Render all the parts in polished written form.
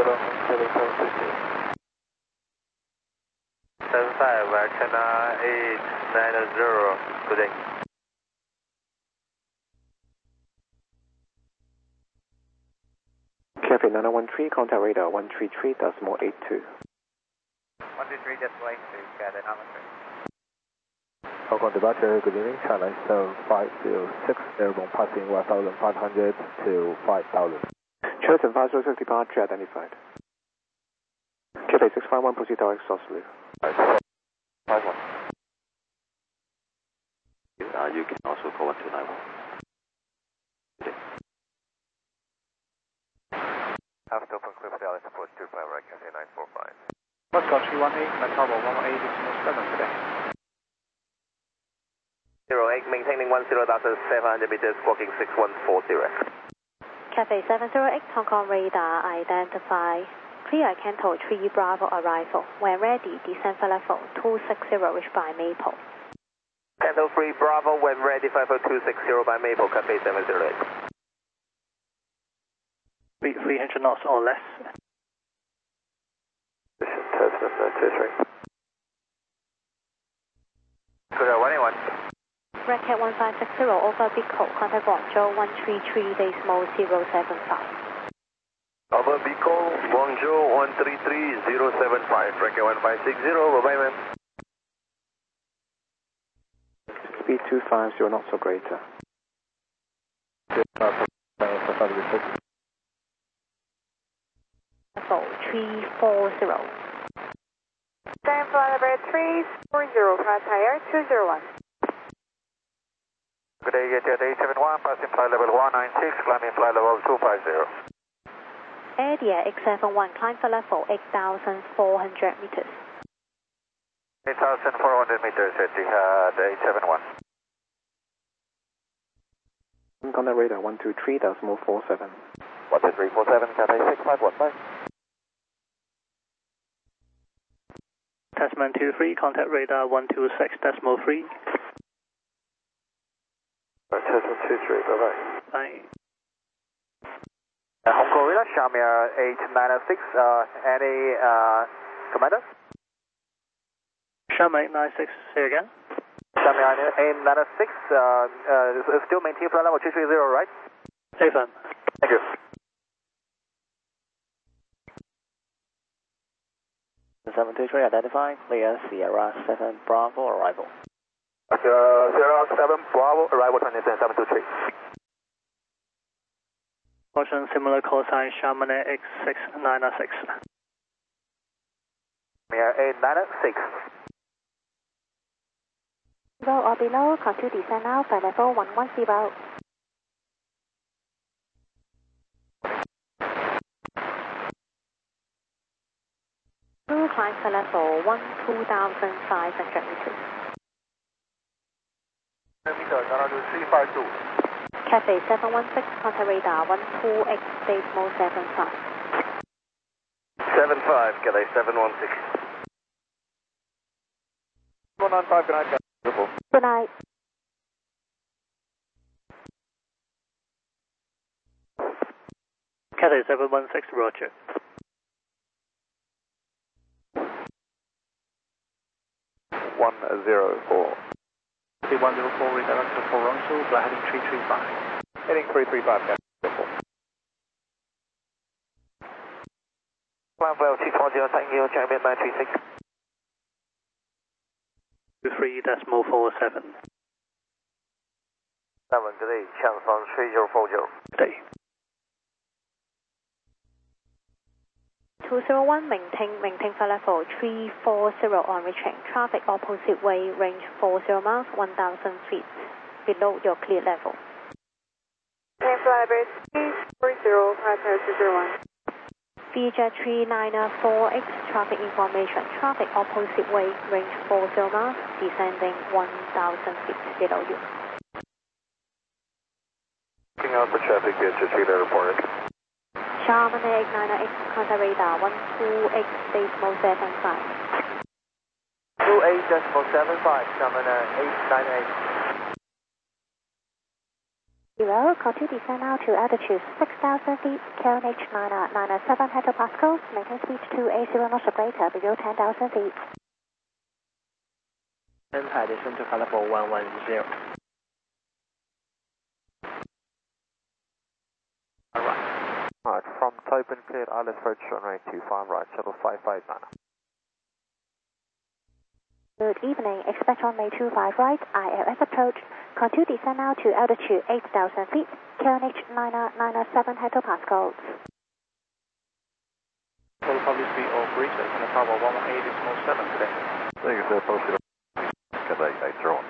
75, China 890, good day. Cafe 913, contact radar 133.82. 133.82, got it, Hong Kong departure, good evening, China 7506, airborne passing 1500 to 5000. China 7506 departure identified. Cafe 651, proceed direct source loop. 51. You can also call 1291. Have to open clip Dallas support 25 right, Cafe 945. Moscow 318, Metabo 118.7 today. 08, maintaining 10,700 meters, squawking 6140. Cafe 708, Hong Kong radar identify. Clear Canto 3 Bravo arrival. When ready, descend for level 260 reach by Maple. Canto 3 Bravo, when ready, 50260 by Maple, Cafe 708. 300 knots or less. Cessna 923. Good, 181. Red Cat 1560 over Bicol, contact Guangzhou 133.075. Over Bicol, Guangzhou 133.075, Red 1560, bye-bye ma'am. Speed 250 knots or greater. Level 340. Stand flight level 340, flight higher 201. Good day, Jet 871, passing flight level 196, climbing flight level 250. Area X71, climb for level 8,400 meters. 8,400 meters at Jihad 871. Contact radar 123.47. 12347, Cathay 6515. Tasman 23, contact radar 126.3. Cessna 23, bye-bye. Bye. Hong Kong radar, Shamir 896, any commander? Shamir 896, say again. Shamir 896, still maintain flight level 230, right? Affirm. Thank you. The 723 identifying, clear Sierra 7 Bravo arrival. Sierra 7 Bravo, arrival 20723. Motion similar call sign Chamonix X6906. Shamir 896. Below or below, continue descend now, flight level 110. Climb for level 12,500 meters. Cafe 716, contact radar 128, stage mode 75. 75, Cathay 716. 195, good night. Beautiful. Good night. Cathay 716, Roger. 104. 104, redirect to Toronto, flight heading 335. Heading 335, beautiful. Climb well 240, thank you, China 936. 23.47. 7, good day, Changfang 3040. Good day. 201, maintain flight level 340 on reaching. Traffic opposite way, range 40 miles, 1,000 feet below your clear level. Stand flight level 340, flight 201. VJet 394X, traffic information. Traffic opposite way, range 40 miles, descending 1,000 feet below you. Looking out for traffic, get your 3 reported. Charman 898, contact radar 128, stage mode 75. 28.75, Charman 898. Call to descend now to altitude 6,000 feet, QNH 907 hectopascals, maintain speed 280 knots or greater below 10,000 feet. Shanghai descend to flight level 110. Alright, from Taipei cleared Alice Road, runway 25 right, shuttle 559. Good evening, expect runway 25 right, ILS approach. Call to descend now to altitude 8,000 feet, QNH 907 hectopascals. Total public speed or greater in the power 118.7 today. Thank you, sir. Posted. Good 801.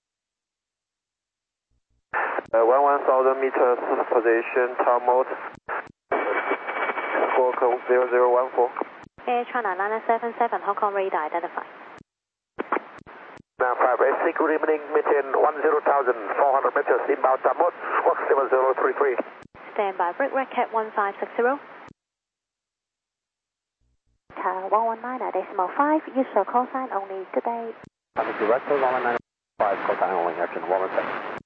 11,000 meters position, tower mode. Squawk 0014. Air China 977, Hong Kong radar identified. Now 586, good evening, maintain 10,400 meters inbound tower mode, squawk 7033. Stand by, break record 1560. Tower 119.5, use your call sign only. Good day. I'm the director, 195, call sign only, action 117.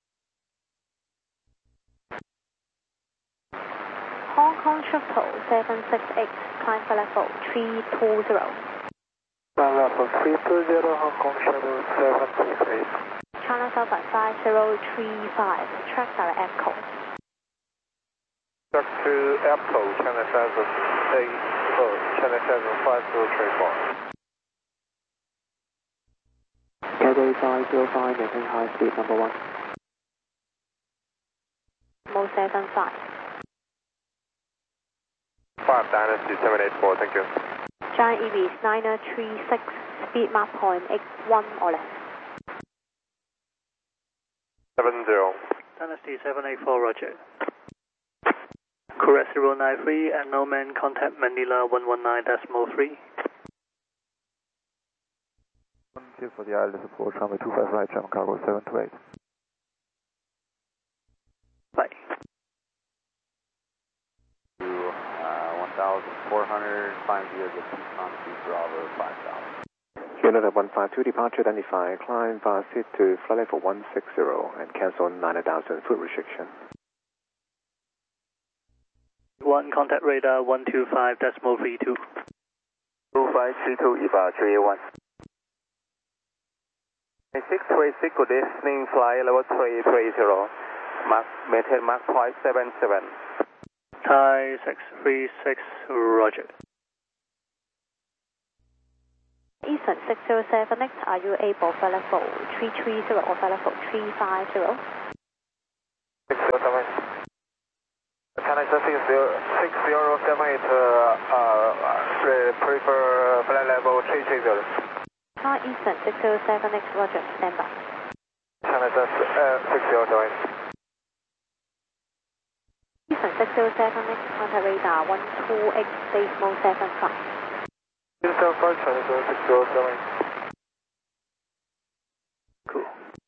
Hong Kong Shuttle 768, climb for level 320. Level 320, Hong Kong Shuttle 768. China Southern 5035, track direct Echo. Track to Echo, China 780, China 75034. Category 505, maintain high speed number 1. Mo 75. 5 Dynasty 784, thank you. Giant EVs 936, speed mark point 81 or less. 70. Dynasty 784, roger. Correct 093 and no man contact Manila 119.3. 12 for the island support, runway 25 right, German cargo 728. Bye. 1,400, find via the Tucson to Bravo 5,000. Unit at 152, departure identified, climb via seat to flight level 160 and cancel 90,000 foot restriction. 1 contact radar 125.32. 2532, departure A1. 636, good evening, flight level 330, maintain Mark point 77. Thai 636, roger. Eastern 607X, are you able for level 330 or for level 350? 607. China 607, prefer flight level 330. Hi Eastern 607X, roger, stand by. China 607. Eastern 607X, contact radar 12X, decimal 75. 275, China 607. Cool.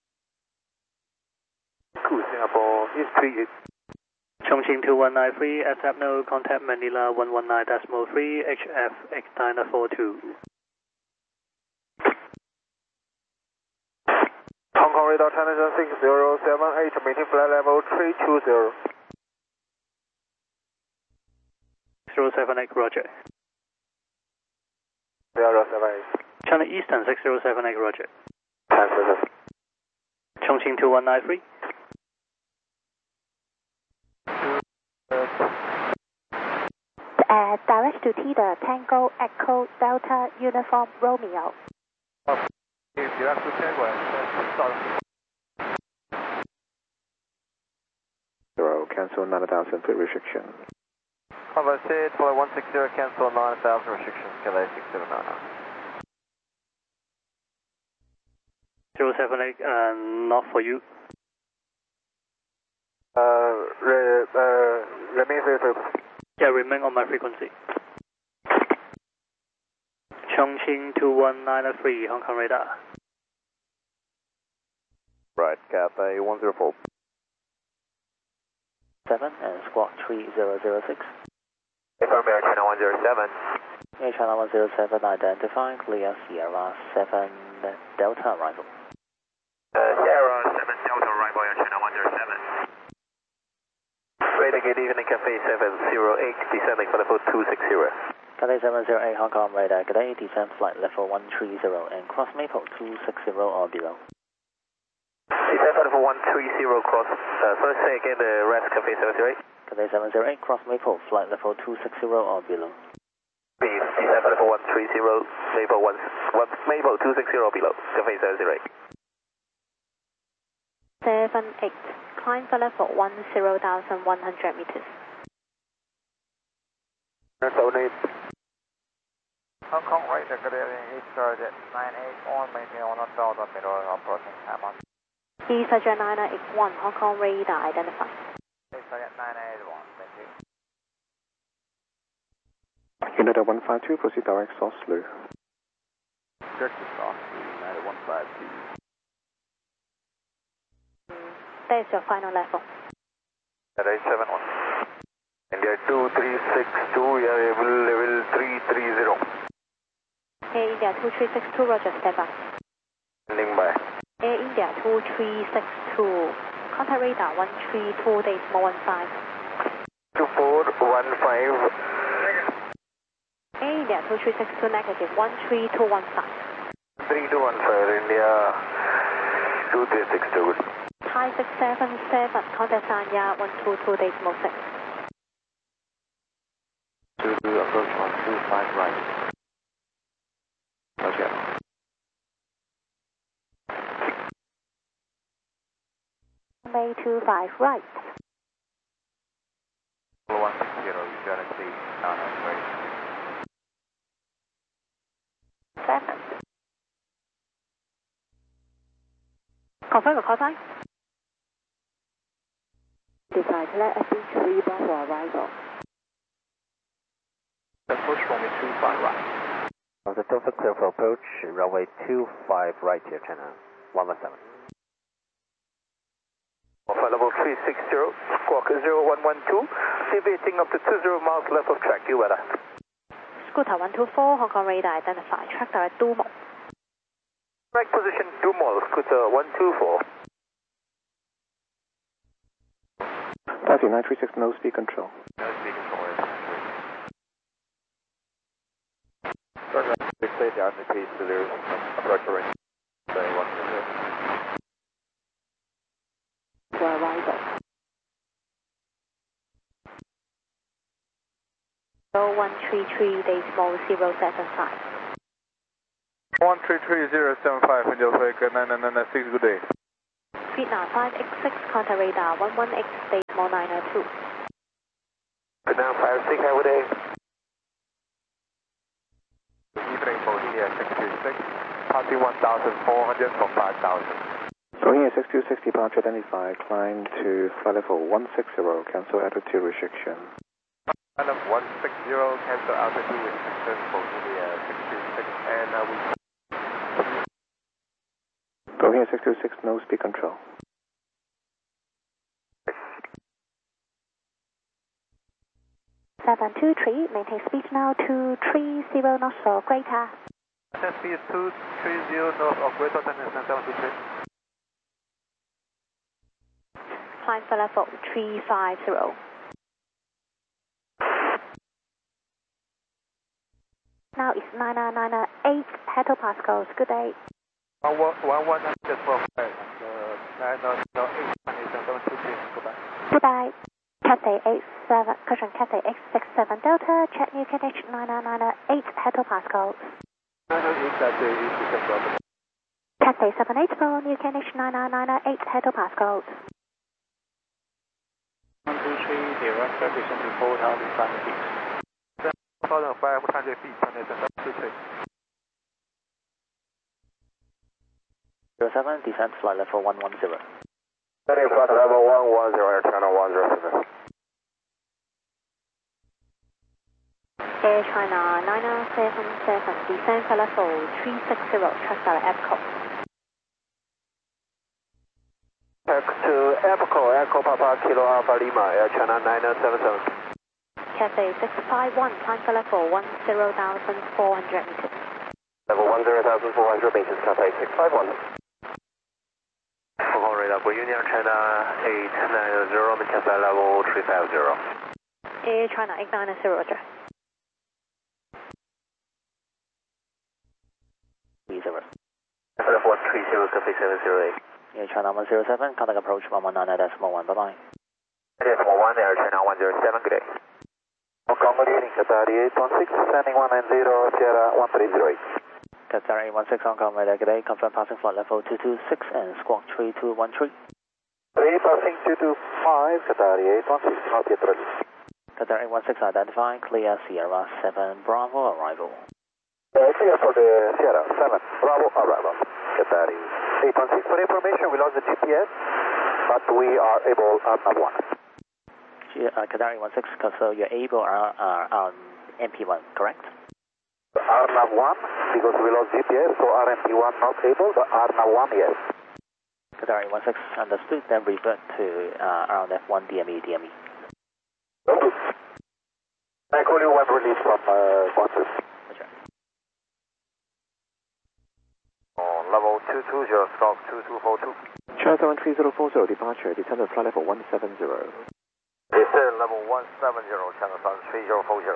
Cool, Singapore, East 38. Chongqing 2193, accept no contact Manila 119.3, HF X942. Hong Kong radar China 6078, maintain flight level 320. 078, roger. 078. China Eastern 6078, roger. Transfer. Chongqing 2193. Direct to Tida, Tango, Echo, Delta, Uniform, Romeo. Direct to Tango, Zero, cancel 90,000 foot restriction. Cover seat, flight 160, cancel 9,000 restrictions, KLA 679. 078, not for you. Remain frequency. Yeah, remain on my frequency. Chongqing 2193, Hong Kong radar. Right, Cathay 104. 7 and squawk 3006. Affirm Air China 107. Air China 107 identified, clear Sierra 7 Delta arrival. Sierra 7 Delta arrival, Air China 107. Radar, good evening, Cafe 708, descending for level 260. Cathay 708 Hong Kong radar, good day, descend flight level 130 and cross Maple 260 or below. Descend for level 130 cross, first say again the rest, Cafe 708. Cathay 708 cross Maple, flight level 260 or below. Descend for level 130, Maple 260 or below, Cafe 708. 78, climb for level 10,100 meters. 78. Hong Kong radar, good evening, East Target 981, maintain on the middle approaching Hamon. East Target 981, Hong Kong radar identified. East Target 981, maintain. Unit 152, proceed direct source blue. Direct to source blue, United 152. There's your final level. Radar 71. India 2362, we are able level 330. Air India 2362, roger, stand by. Standing by. Air India 2362, contact radar 132.15. 2415. Air India 2362 negative 13215. 3215, India 2362. Thai 677, contact Sanya 122.6. To approach 125 right. Okay. May 25 right. 160, you gotta see, right. 7. Confirm the call sign. Decide to let SB3 Bravo arrival. Approach runway 25 right. Of the Delta clear for approach, runway 25 right here, China 117. Flight level 360, squawk 0112, deviating up to 20 miles left of track, due weather. Scooter 124, Hong Kong radar identified. Track direct Dumo. Right position, Dumol, Scooter 124. Taxi 936, no speed control. No speed control is They say the altitude to their approach range. Say 120. For arrival. 0133.075. 133.075, India Flight 9996, good day. Vietnam 5X6, contact radar 11X.902. Vietnam 56, have a day. Evening for here 626, passing 1,400 from 5,000. So here 6260, departure identified, climb to flight level 160, cancel altitude restriction. Flight level 160, cancel altitude restriction for India 626, and we... Go here 626, no speed control. Seven 23, maintain speed now 230 knots or greater. Speed 230 north of Greater Destination 723. Climb for level 350. Now it's 9998 hectopascals. Good day. 1,100 for flight, 908, 723, goodbye. Goodbye. Cathay 87, caution Cathay X67 Delta, check new KNH 9998 hectopascals. 908, that's a Cathay 784, new KNH 9998 hectopascals. 123, direct descent to 4,500 feet. 4,500 feet, descent 07, descent flight level 110. Heading flight level 110, Air China 107. Air China 977, descent for level 360, track direct EPCO. Back to EPCO, Echo Papa Kilo Alpha Lima, Air China 977. Cathay 651, climb for level 10,400 meters. Level 10,400 meters, Cathay 651. Hong Kong radar for Union China 890, maintain flight level 350. Air China 890, roger. 30. Flight level 130, copy 708. Air China 107, contact approach 119.1, bye-bye. Decimal 1, Air China 107, good day. Hong Kong, good evening, Qatar 816, landing 190, Sierra 1308. Qatar 816, Hong Kong, radar, good day. Confirm passing flight level 226 and squawk 3213. 3 passing 225, Qatar 816, not yet ready. Qatar 816, identify, clear Sierra 7 Bravo arrival. Clear for the Sierra 7 Bravo arrival. Qatar 816. For information, we lost the GPS, but we are able on nav 1. Qatar 816, so you're able on MP1, correct? RNAV 1, because we lost GPS, so RMP1 not able, but RNAV 1, yes. Qatar 816, understood, then revert to RNAV 1 DME. Okay. I call you when released from Qantas. Roger. Level 220, stock 2242. China 73040, departure, descend to flight level 170. Descend level 170, China 3040.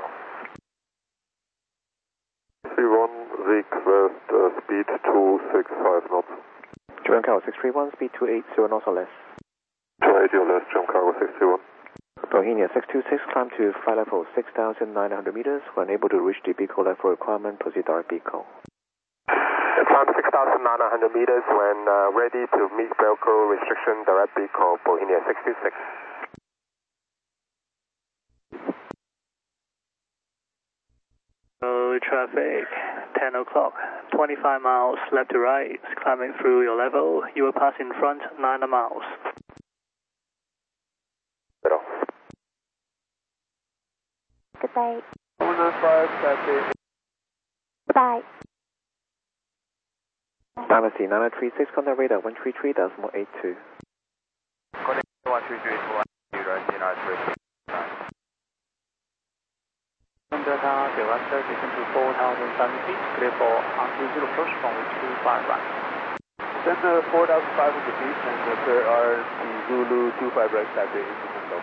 C1, request speed 265 knots. German Cargo 631, speed 280 knots or less. 280 or less, German Cargo 61. Bohemia 626, climb to flight level 6,900 meters. When able to reach the BECO level requirement, proceed direct BECO. Climb 6,900 meters when ready to meet Velcro restriction, direct BECO, Bohemia 626. Traffic, 10 o'clock, 25 miles left to right, climbing through your level. You will pass in front 9 miles. Good day. 5, traffic. Bye. Dynasty 9936, contact radar 133.82. Connect 133 to 1 Delta, director, descend to 4,007 feet, clear for RT0 approach from 25 right. Descend to 4,500 feet and clear RT Zulu 25 right, taxi into control.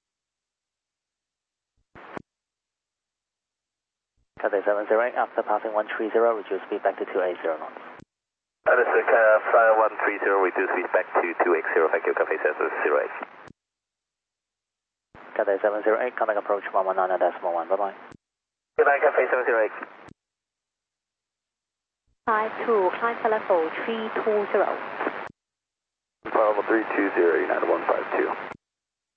Qatar 708, after passing 130, reduce speed back to 280 knots. Understood, flight 130, reduce speed back to 280, thank you, copy 708. Qatar 708, contact approach 119.1, bye-bye. Good night, Cafe 708. 52, climb to level 320. Flight level 320, United 152.